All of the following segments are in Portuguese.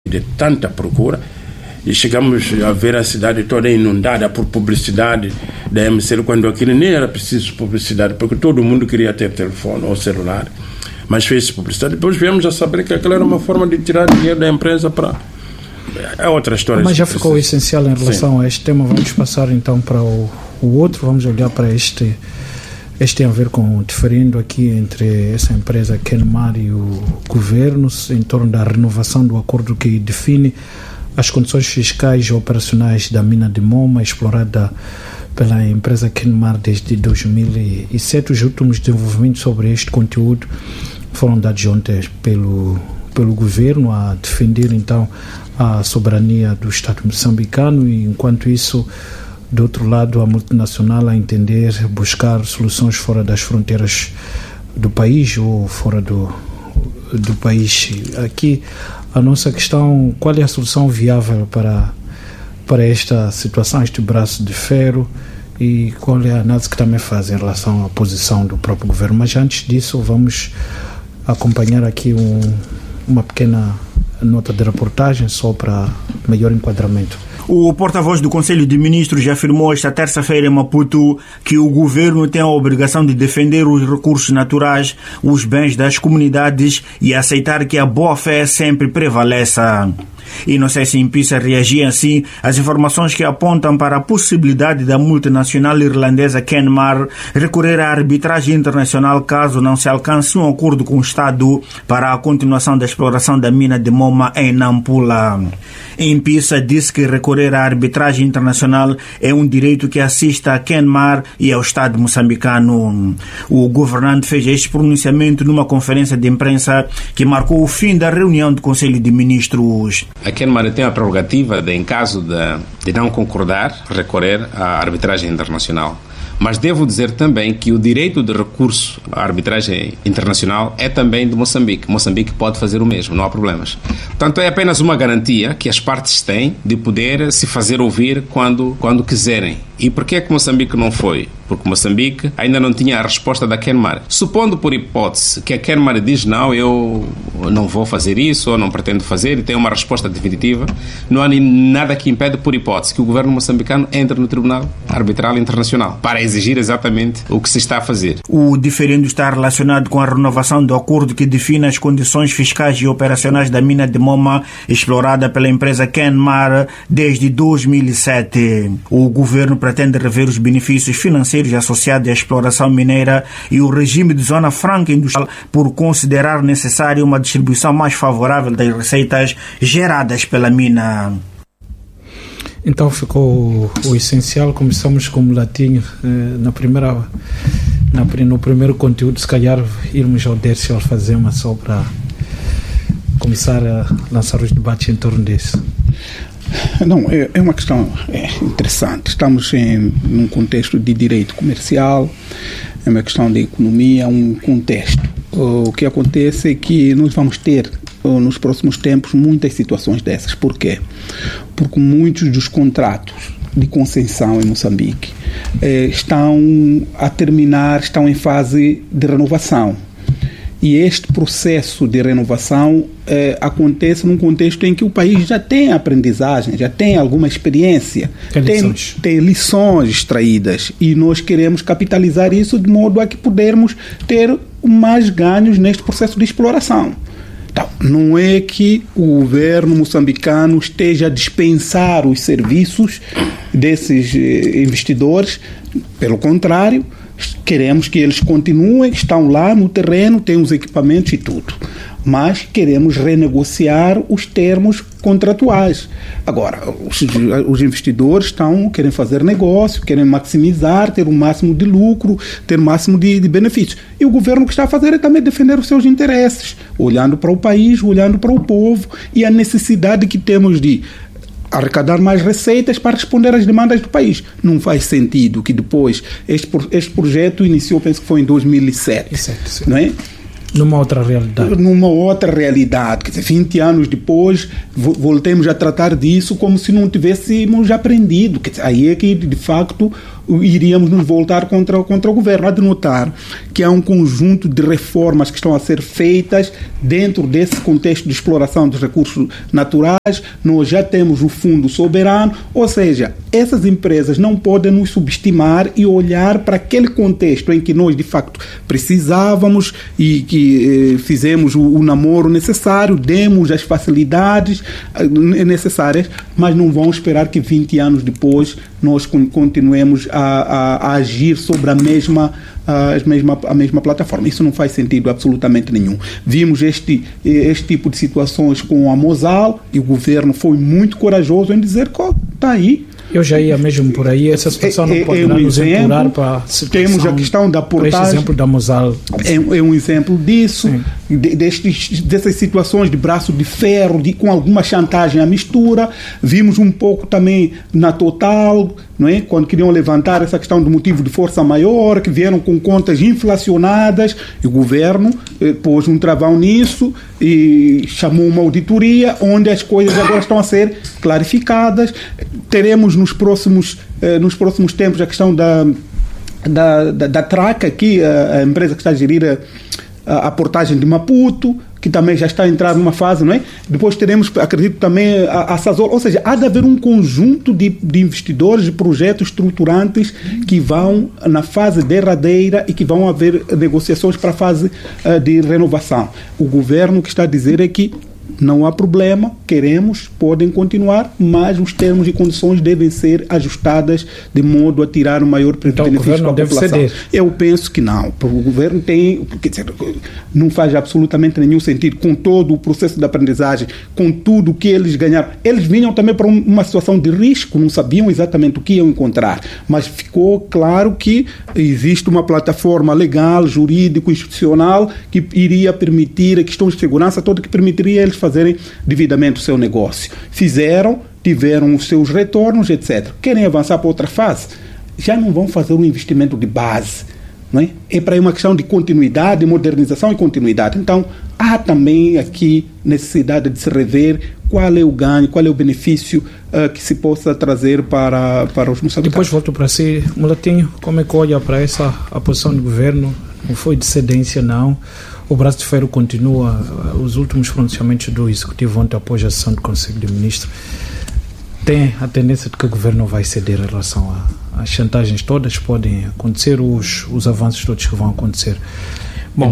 de tanta procura, e chegamos a ver a cidade toda inundada por publicidade da MCL, quando aquilo nem era preciso publicidade, porque todo mundo queria ter telefone ou celular, mas fez publicidade. Depois viemos a saber que aquilo era uma forma de tirar dinheiro da empresa para... É outra história. Mas já ficou essencial em relação a este tema. Vamos passar então para o outro, vamos olhar para este. Este tem a ver com, diferindo aqui entre essa empresa Kenmar e o governo, em torno da renovação do acordo que define as condições fiscais e operacionais da mina de Moma, explorada pela empresa Kenmar desde 2007. Os últimos desenvolvimentos sobre este conteúdo foram dados ontem pelo governo, a defender então a soberania do Estado moçambicano, e enquanto isso, do outro lado, a multinacional a entender buscar soluções fora das fronteiras do país ou fora do país. Aqui a nossa questão: qual é a solução viável para esta situação, este braço de ferro, e qual é a análise que também faz em relação à posição do próprio governo? Mas antes disso, vamos acompanhar aqui uma pequena nota de reportagem só para melhor enquadramento. O porta-voz do Conselho de Ministros já afirmou esta terça-feira em Maputo que o governo tem a obrigação de defender os recursos naturais, os bens das comunidades e aceitar que a boa-fé sempre prevaleça. Inocência Impisa reagia assim às informações que apontam para a possibilidade da multinacional irlandesa Kenmar recorrer à arbitragem internacional caso não se alcance um acordo com o Estado para a continuação da exploração da mina de Moma em Nampula. Impisa disse que recorrer à arbitragem internacional é um direito que assiste a Kenmar e ao Estado moçambicano. O governante fez este pronunciamento numa conferência de imprensa que marcou o fim da reunião do Conselho de Ministros. A Kenmar tem a prerrogativa de, em caso de não concordar, recorrer à arbitragem internacional. Mas devo dizer também que o direito de recurso à arbitragem internacional é também de Moçambique. Moçambique pode fazer o mesmo, não há problemas. Portanto, é apenas uma garantia que as partes têm de poder se fazer ouvir quando quiserem. E por que é que Moçambique não foi? Porque Moçambique ainda não tinha a resposta da Kenmar. Supondo por hipótese que a Kenmar diz não, eu não vou fazer isso ou não pretendo fazer, e tem uma resposta definitiva, não há nada que impede, por hipótese, que o governo moçambicano entre no Tribunal Arbitral Internacional para exigir exatamente o que se está a fazer. O diferendo está relacionado com a renovação do acordo que define as condições fiscais e operacionais da mina de Moma, explorada pela empresa Kenmar desde 2007. O governo pretende rever os benefícios financeiros associados à exploração mineira e o regime de zona franca industrial por considerar necessária uma distribuição mais favorável das receitas geradas pela mina. Então ficou o essencial. Começamos com o latim no primeiro conteúdo. Se calhar irmos ao Dércio Alfazema só para começar a lançar os debates em torno disso. Não, é uma questão interessante. Estamos num contexto de direito comercial, é uma questão de economia, um contexto. O que acontece é que nós vamos ter nos próximos tempos muitas situações dessas. Por quê? Porque muitos dos contratos de concessão em Moçambique estão a terminar, estão em fase de renovação. E este processo de renovação acontece num contexto em que o país já tem aprendizagem, já tem alguma experiência, tem lições extraídas, e nós queremos capitalizar isso de modo a que pudermos ter mais ganhos neste processo de exploração. Então, não é que o governo moçambicano esteja a dispensar os serviços desses investidores, pelo contrário, queremos que eles continuem, estão lá no terreno, têm os equipamentos e tudo, mas queremos renegociar os termos contratuais. Agora, os investidores querem fazer negócio, querem maximizar, ter o máximo de lucro, ter o máximo de benefícios. E o governo o que está a fazer é também defender os seus interesses, olhando para o país, olhando para o povo e a necessidade que temos de arrecadar mais receitas para responder às demandas do país. Não faz sentido que depois este projeto iniciou, penso que foi em 2007, não é? Numa outra realidade. Quer dizer, 20 anos depois, voltemos a tratar disso como se não tivéssemos aprendido. Quer dizer, aí é que, de facto, iríamos nos voltar contra o governo. Há de notar que há um conjunto de reformas que estão a ser feitas dentro desse contexto de exploração dos recursos naturais. Nós já temos o Fundo Soberano, ou seja, essas empresas não podem nos subestimar e olhar para aquele contexto em que nós, de facto, precisávamos e que fizemos o namoro necessário, demos as facilidades necessárias, mas não vão esperar que 20 anos depois nós continuemos a agir sobre a mesma plataforma. Isso não faz sentido absolutamente nenhum. Vimos este tipo de situações com a Mosal e o governo foi muito corajoso em dizer que está aí. Eu já ia mesmo por aí. Essa situação não pode nos empurrar para a situação. Temos a questão da portagem. Este exemplo da Mosal. É um exemplo disso, dessas situações de braço de ferro, com alguma chantagem à mistura. Vimos um pouco também na Total, não é? Quando queriam levantar essa questão do motivo de força maior, que vieram com contas inflacionadas, e o governo pôs um travão nisso e chamou uma auditoria, onde as coisas agora estão a ser clarificadas. Teremos nos próximos tempos a questão da Traca, aqui, a empresa que está a gerir a portagem de Maputo, que também já está a entrar numa fase, não é? Depois teremos, acredito, também a Sazol. Ou seja, há de haver um conjunto de investidores, de projetos estruturantes que vão na fase derradeira e que vão haver negociações para a fase de renovação. O governo que está a dizer é que não há problema, queremos, podem continuar, mas os termos e condições devem ser ajustadas de modo a tirar o maior benefício para a população. Ceder. Eu penso que não. O governo não faz absolutamente nenhum sentido com todo o processo de aprendizagem, com tudo o que eles ganharam. Eles vinham também para uma situação de risco, não sabiam exatamente o que iam encontrar, mas ficou claro que existe uma plataforma legal, jurídico, institucional que iria permitir, questões de segurança toda, que permitiria eles fazerem devidamente o seu negócio. Fizeram, tiveram os seus retornos, etc. Querem avançar para outra fase? Já não vão fazer um investimento de base, não é? É para uma questão de continuidade, modernização e continuidade. Então, há também aqui necessidade de se rever qual é o ganho, qual é o benefício que se possa trazer para os moçambicanos. Depois volto para si. Mulatinho, como é que olha para a posição do governo? Não foi de cedência, não. O braço de ferro continua. Os últimos pronunciamentos do Executivo ontem após a sessão do Conselho de Ministros tem a tendência de que o governo vai ceder em relação às chantagens todas que podem acontecer, os avanços todos que vão acontecer. Bom,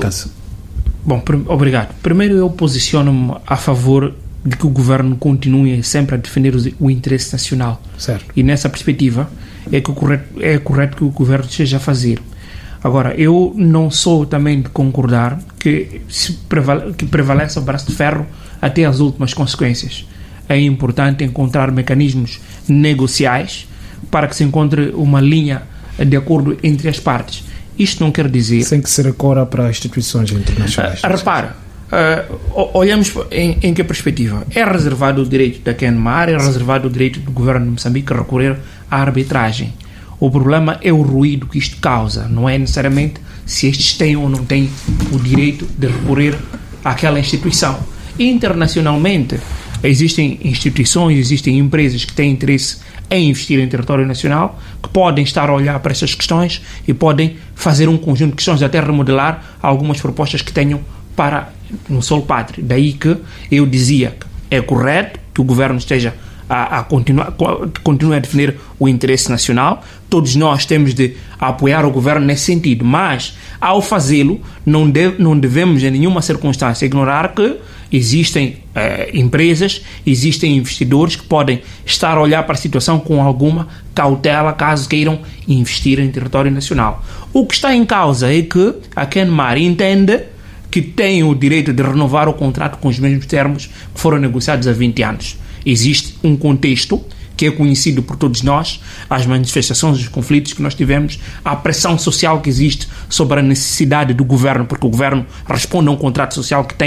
obrigado. Primeiro eu posiciono-me a favor de que o governo continue sempre a defender o interesse nacional. Certo. E nessa perspectiva é correto que o governo esteja a fazer. Agora, eu não sou também de concordar que prevaleça o braço de ferro até as últimas consequências. É importante encontrar mecanismos negociais para que se encontre uma linha de acordo entre as partes. Isto não quer dizer... Sem que se recorra para instituições internacionais. Repara, olhamos em que perspectiva? É reservado o direito da Kenmar, é reservado o direito do governo de Moçambique a recorrer à arbitragem. O problema é o ruído que isto causa, não é necessariamente se estes têm ou não têm o direito de recorrer àquela instituição. Internacionalmente, existem instituições, existem empresas que têm interesse em investir em território nacional, que podem estar a olhar para essas questões e podem fazer um conjunto de questões, até remodelar algumas propostas que tenham para no solo pátrio. Daí que eu dizia que é correto que o governo esteja continue a defender o interesse nacional. Todos nós temos de apoiar o governo nesse sentido, mas ao fazê-lo não devemos em nenhuma circunstância ignorar que existem empresas, existem investidores que podem estar a olhar para a situação com alguma cautela caso queiram investir em território nacional. O que está em causa é que a Kenmar entende que tem o direito de renovar o contrato com os mesmos termos que foram negociados há 20 anos. Existe um contexto que é conhecido por todos nós, as manifestações, os conflitos que nós tivemos, a pressão social que existe sobre a necessidade do governo, porque o governo responde a um contrato social que tem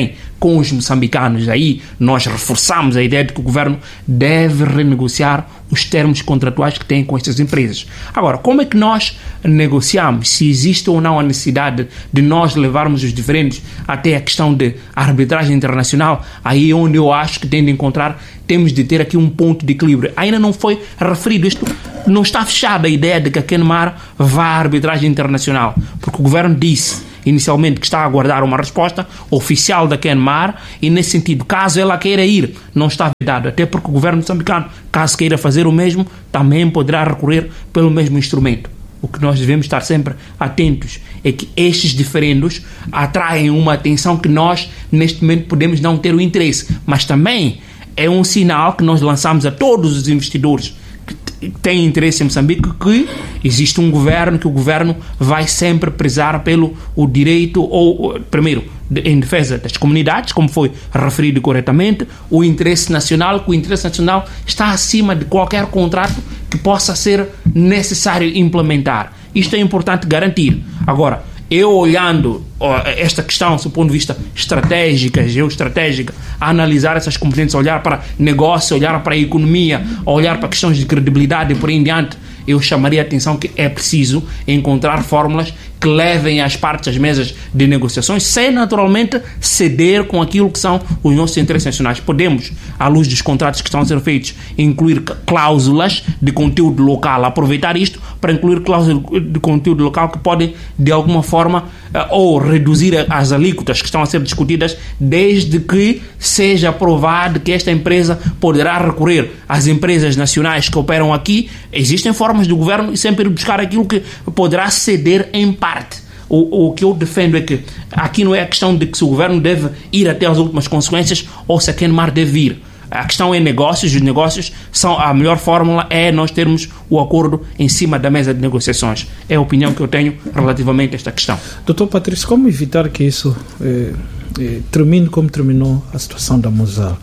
com os moçambicanos. Aí nós reforçamos a ideia de que o governo deve renegociar os termos contratuais que tem com estas empresas. Agora, como é que nós negociamos? Se existe ou não a necessidade de nós levarmos os diferentes até a questão de arbitragem internacional, aí é onde eu acho que temos de ter aqui um ponto de equilíbrio. Ainda não foi referido isto, não está fechada a ideia de que a Kenmar vá à arbitragem internacional, porque o governo disse inicialmente que está a aguardar uma resposta oficial da Kenmar e, nesse sentido, caso ela queira ir, não está vedado, até porque o governo moçambicano, caso queira fazer o mesmo, também poderá recorrer pelo mesmo instrumento. O que nós devemos estar sempre atentos é que estes diferendos atraem uma atenção que nós, neste momento, podemos não ter o interesse, mas também é um sinal que nós lançamos a todos os investidores que têm interesse em Moçambique, que existe um governo, que o governo vai sempre prezar pelo o direito, ou primeiro, em defesa das comunidades, como foi referido corretamente, o interesse nacional, que o interesse nacional está acima de qualquer contrato que possa ser necessário implementar. Isto é importante garantir. Agora, eu olhando esta questão do ponto de vista estratégica, geoestratégica, a analisar essas componentes, olhar para negócio, olhar para a economia, olhar para questões de credibilidade e por aí em diante, eu chamaria a atenção que é preciso encontrar fórmulas que levem as partes às mesas de negociações, sem naturalmente ceder com aquilo que são os nossos interesses nacionais. Podemos, à luz dos contratos que estão a ser feitos, incluir cláusulas de conteúdo local, aproveitar isto para incluir cláusulas de conteúdo local que podem, de alguma forma, ou reduzir as alíquotas que estão a ser discutidas, desde que seja provado que esta empresa poderá recorrer às empresas nacionais que operam aqui. Existem formas do governo e sempre buscar aquilo que poderá ceder em parte. O que eu defendo é que aqui não é a questão de que se o governo deve ir até as últimas consequências ou se a Kenmar deve ir. A questão é negócios. Os negócios são a melhor fórmula, é nós termos o acordo em cima da mesa de negociações. É a opinião que eu tenho relativamente a esta questão. Dr. Patrício, como evitar que isso termine como terminou a situação da Mosal?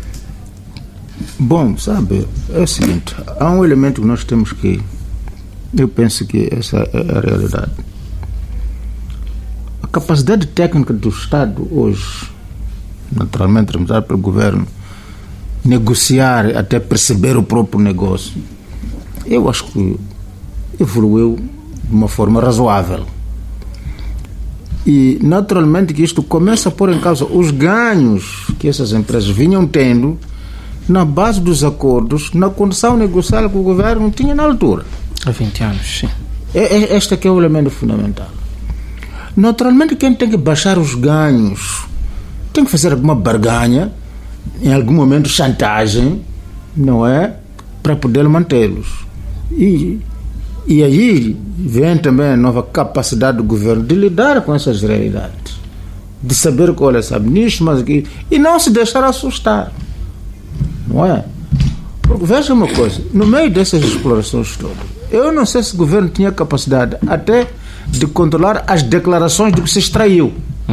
Bom, sabe, é o seguinte, há um elemento que nós temos que, eu penso que essa é a realidade. A capacidade técnica do Estado hoje, naturalmente representada pelo governo, negociar até perceber o próprio negócio, eu acho que evoluiu de uma forma razoável. E naturalmente que isto começa a pôr em causa os ganhos que essas empresas vinham tendo na base dos acordos, na condição negocial que o governo tinha na altura. Há 20 anos, sim. Este aqui é o elemento fundamental. Naturalmente, quem tem que baixar os ganhos tem que fazer alguma barganha, em algum momento chantagem, não é? Para poder mantê-los. E aí vem também a nova capacidade do governo de lidar com essas realidades, de saber que, olha, sabe, nisto, mas aqui, e não se deixar assustar. Não é? Porque veja uma coisa, no meio dessas explorações todas, eu não sei se o governo tinha capacidade até de controlar as declarações do que se extraiu,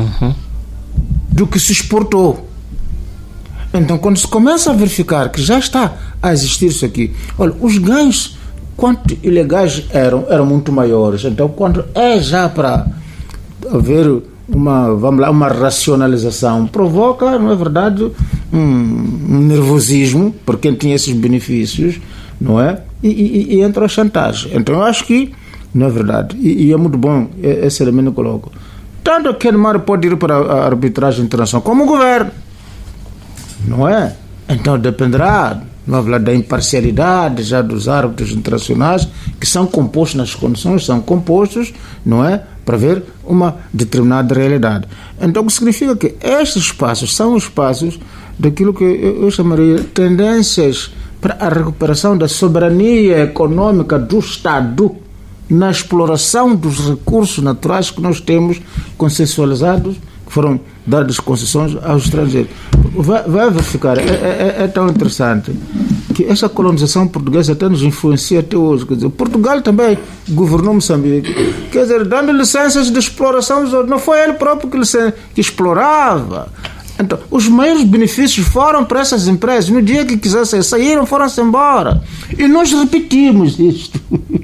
do que se exportou. Então, quando se começa a verificar que já está a existir isso aqui, olha, os ganhos, quanto ilegais eram muito maiores. Então, quando é já para haver uma racionalização, provoca, não é verdade, um nervosismo por quem tinha esses benefícios, não é? E entra a chantagem. Então eu acho que, não é verdade, e é muito bom esse elemento que eu coloco. Tanto a Kenmar pode ir para a arbitragem internacional como o governo, não é? Então dependerá, não é verdade, da imparcialidade já dos árbitros internacionais, que são compostos nas condições, são compostos, não é? Para ver uma determinada realidade. Então, o que significa que estes espaços são espaços daquilo que eu chamaria de tendências para a recuperação da soberania econômica do Estado na exploração dos recursos naturais que nós temos consensualizados, que foram dadas concessões aos estrangeiros. Vai verificar, é tão interessante que essa colonização portuguesa até nos influencia até hoje. Quer dizer, Portugal também governou Moçambique, quer dizer, dando licenças de exploração, não foi ele próprio que explorava. Então, os maiores benefícios foram para essas empresas. No dia que quisessem, saíram, foram-se embora. E nós repetimos isto.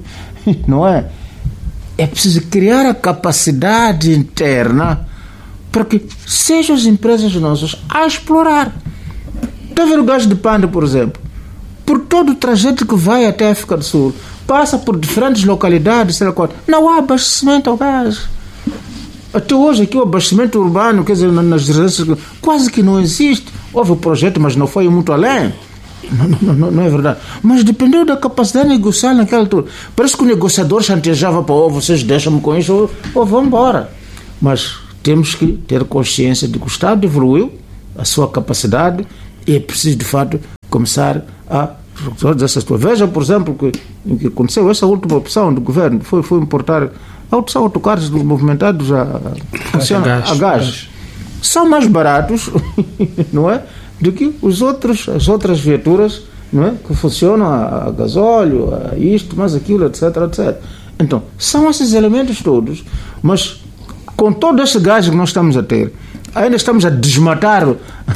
Não é? É preciso criar a capacidade interna para que sejam as empresas nossas a explorar. Está a ver o gás de Panda, por exemplo? Por todo o trajeto que vai até a África do Sul, passa por diferentes localidades, sei lá qual, não há abastecimento ao gás. Até hoje aqui o abastecimento urbano, quer dizer, nas residências, quase que não existe. Houve um projeto, mas não foi muito além. Não é verdade. Mas dependeu da capacidade de negociar naquela altura. Parece que o negociador chantejava para vocês deixam-me com isso ou vão embora. Mas temos que ter consciência de que o Estado evoluiu a sua capacidade e é preciso de fato começar a todas essas coisas. Veja, por exemplo, que aconteceu essa última opção do governo foi importar são autocarros movimentados a gás. São mais baratos não é, do que as outras viaturas, não é, que funcionam a gasóleo, a isto, mais aquilo, etc, etc. Então, são esses elementos todos, mas com todo esse gás que nós estamos a ter, ainda estamos a desmatar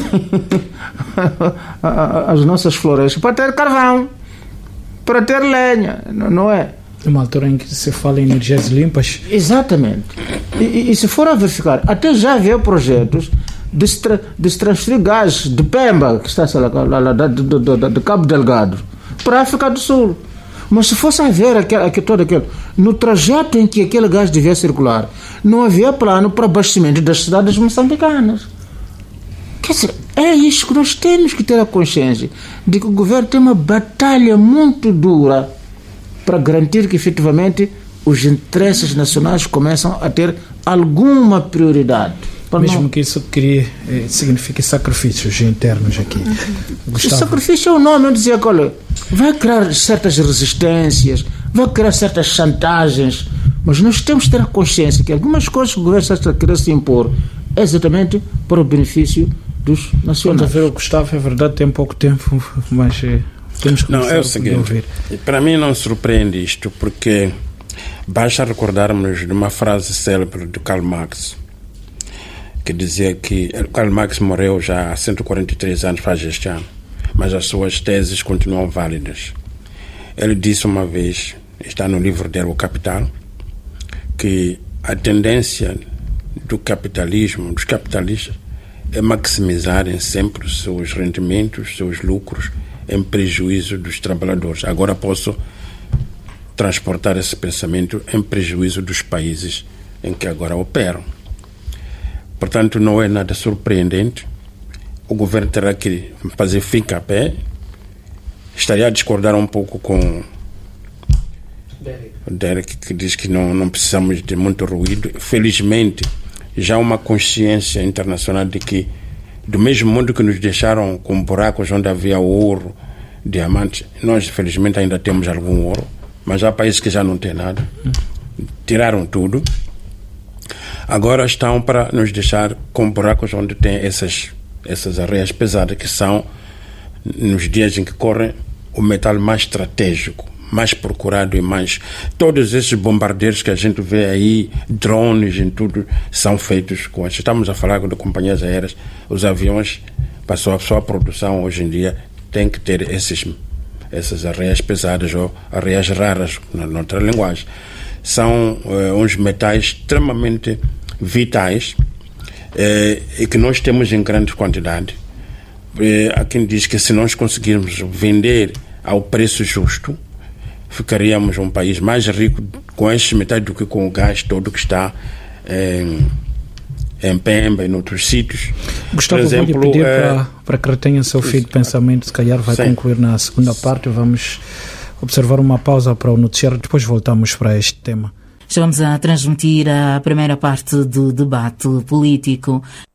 as nossas florestas para ter carvão, para ter lenha, não é? Uma altura em que se fala em energias limpas. Exatamente. E se for a verificar, até já havia projetos de se transferir gás de Pemba, que está lá de Cabo Delgado, para a África do Sul. Mas se fosse a ver todo aquele, no trajeto em que aquele gás devia circular, não havia plano para abastecimento das cidades moçambicanas. Quer dizer, é isso que nós temos que ter a consciência de que o governo tem uma batalha muito dura para garantir que efetivamente os interesses nacionais começam a ter alguma prioridade. Mesmo que isso signifique sacrifícios internos aqui. O sacrifício é o nome, eu dizia que olha, vai criar certas resistências, vai criar certas chantagens, mas nós temos que ter a consciência que algumas coisas que o governo está a querer se impor é exatamente para o benefício dos nacionais. Quando a ver o Gustavo, é verdade, tem pouco tempo, mas temos que é o seguinte, para mim não surpreende isto, porque basta recordarmos de uma frase célebre de Karl Marx, que dizia que Karl Marx morreu já há 143 anos, faz este ano, mas as suas teses continuam válidas. Ele disse uma vez, está no livro dele, O Capital, que a tendência do capitalismo, dos capitalistas, é maximizarem sempre os seus rendimentos, os seus lucros, em prejuízo dos trabalhadores. Agora posso transportar esse pensamento em prejuízo dos países em que agora operam. Portanto, não é nada surpreendente. O governo terá que fazer fim-a-pé. Estaria a discordar um pouco com o Derek, que diz que não precisamos de muito ruído. Felizmente, já há uma consciência internacional de que, do mesmo modo que nos deixaram com buracos onde havia ouro, diamantes, nós, felizmente, ainda temos algum ouro, mas há países que já não têm nada. Tiraram tudo. Agora estão para nos deixar com buracos onde tem essas areias pesadas, que são, nos dias em que correm, o metal mais estratégico, mais procurado e mais... Todos esses bombardeiros que a gente vê aí, drones e tudo, são feitos com... Estamos a falar de companhias aéreas, os aviões, para a sua produção hoje em dia, tem que ter essas areias pesadas ou areias raras, na outra linguagem. São uns metais extremamente vitais e que nós temos em grande quantidade. Há quem diz que se nós conseguirmos vender ao preço justo, ficaríamos um país mais rico com esses metais do que com o gás todo que está em Pemba e em outros sítios. Gustavo, vou-lhe pedir para que retenha seu fio de pensamento, se calhar vai concluir na segunda parte. Vamos observar uma pausa para o noticiário, depois voltamos para este tema. Estamos a transmitir a primeira parte do debate político.